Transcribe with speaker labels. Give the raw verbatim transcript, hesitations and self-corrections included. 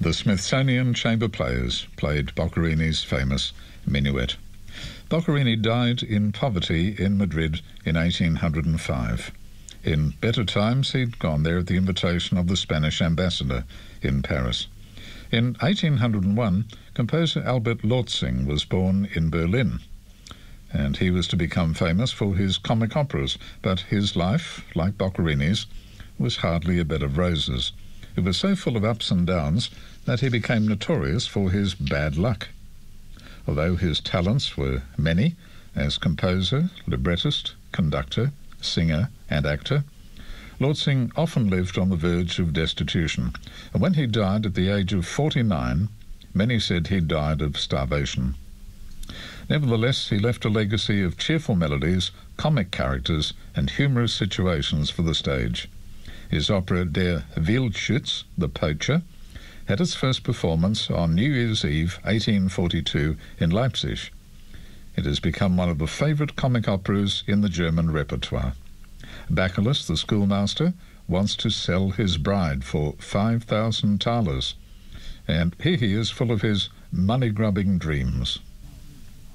Speaker 1: The Smithsonian Chamber Players played Boccherini's famous Minuet. Boccherini died in poverty in Madrid in eighteen oh five. In better times, he'd gone there at the invitation of the Spanish ambassador in Paris. In eighteen oh one, composer Albert Lortzing was born in Berlin, and he was to become famous for his comic operas, but his life, like Boccherini's, was hardly a bed of roses. It was so full of ups and downs that he became notorious for his bad luck. Although his talents were many, as composer, librettist, conductor, singer and actor, Lortzing often lived on the verge of destitution, and when he died at the age of forty-nine, many said he died of starvation. Nevertheless, he left a legacy of cheerful melodies, comic characters and humorous situations for the stage. His opera Der Wildschütz, The Poacher, had its first performance on New Year's Eve eighteen forty-two in Leipzig. It has become one of the favourite comic operas in the German repertoire. Bacchus, the schoolmaster, wants to sell his bride for five thousand thalers, and here he is full of his money-grubbing dreams.